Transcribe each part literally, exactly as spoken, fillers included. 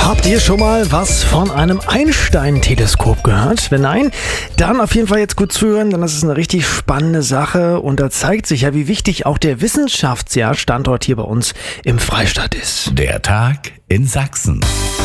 Habt ihr schon mal was von einem Einstein-Teleskop gehört? Wenn nein, dann auf jeden Fall jetzt gut zuhören, denn das ist eine richtig spannende Sache und da zeigt sich ja, wie wichtig auch der Wissenschaftsjahrstandort hier bei uns im Freistaat ist. Der Tag in Sachsen.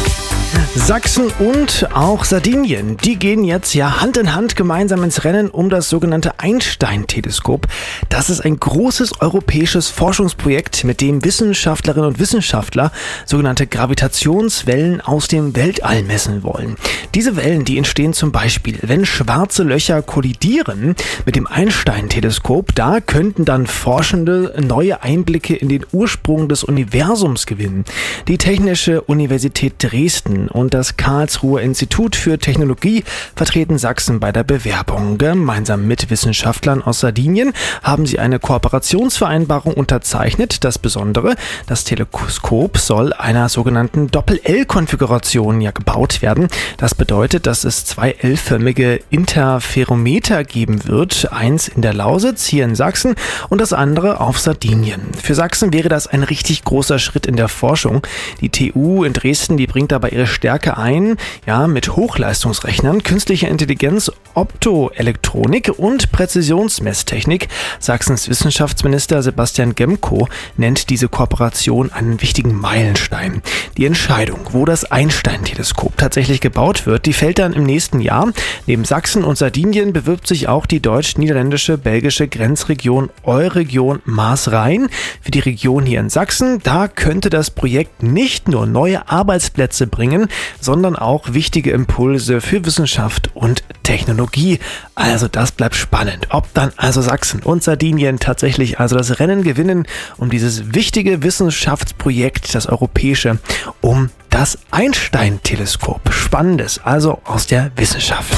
Sachsen und auch Sardinien, die gehen jetzt ja Hand in Hand gemeinsam ins Rennen um das sogenannte Einstein-Teleskop. Das ist ein großes europäisches Forschungsprojekt, mit dem Wissenschaftlerinnen und Wissenschaftler sogenannte Gravitationswellen aus dem Weltall messen wollen. Diese Wellen, die entstehen zum Beispiel, wenn schwarze Löcher kollidieren mit dem Einstein-Teleskop. Da könnten dann Forschende neue Einblicke in den Ursprung des Universums gewinnen. Die Technische Universität Dresden und das Karlsruher Institut für Technologie vertreten Sachsen bei der Bewerbung. Gemeinsam mit Wissenschaftlern aus Sardinien haben sie eine Kooperationsvereinbarung unterzeichnet. Das Besondere, das Teleskop soll einer sogenannten Doppel-L-Konfiguration ja gebaut werden. Das bedeutet, dass es zwei L-förmige Interferometer geben wird. Eins in der Lausitz, hier in Sachsen, und das andere auf Sardinien. Für Sachsen wäre das ein richtig großer Schritt in der Forschung. Die T U in Dresden, die bringt dabei ihre Stärke ein, ja, mit Hochleistungsrechnern, künstlicher Intelligenz, Optoelektronik und Präzisionsmesstechnik. Sachsens Wissenschaftsminister Sebastian Gemko nennt diese Kooperation einen wichtigen Meilenstein. Die Entscheidung, wo das Einstein-Teleskop tatsächlich gebaut wird, die fällt dann im nächsten Jahr. Neben Sachsen und Sardinien bewirbt sich auch die deutsch-niederländische belgische Grenzregion Euregion Maas-Rhein. Für die Region hier in Sachsen, da könnte das Projekt nicht nur neue Arbeitsplätze bringen, sondern auch wichtige Impulse für Wissenschaft und Technologie. Also das bleibt spannend, ob dann also Sachsen und Sardinien tatsächlich also das Rennen gewinnen um dieses wichtige Wissenschaftsprojekt, das europäische, um das Einstein-Teleskop. Spannendes also aus der Wissenschaft.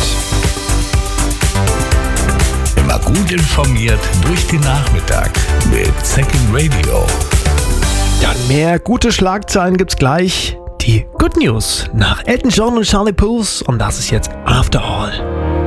Immer gut informiert durch den Nachmittag mit Second Radio. Ja, mehr gute Schlagzeilen gibt's gleich. Die Good News nach Elton John und Charlie Puth und das ist jetzt After All.